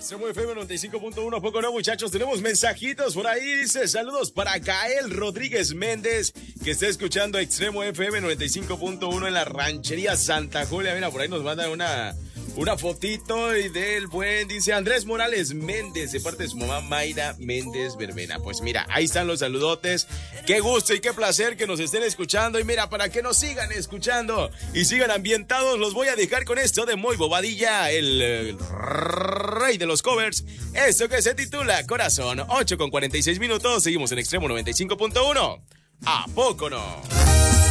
Extremo FM 95.1, poco no, muchachos, tenemos mensajitos por ahí, dice, saludos para Gael Rodríguez Méndez, que está escuchando Extremo FM 95.1 en la ranchería Santa Julia. Mira, por ahí nos manda una fotito y del buen, dice Andrés Morales Méndez, de parte de su mamá Mayra Méndez Verbena. Pues mira, ahí están los saludotes. Qué gusto y qué placer que nos estén escuchando. Y mira, para que nos sigan escuchando y sigan ambientados, los voy a dejar con esto de Muy Bobadilla, el rey de los covers. Esto que se titula Corazón. 8:46 minutos. Seguimos en Extremo 95.1. ¿A poco no?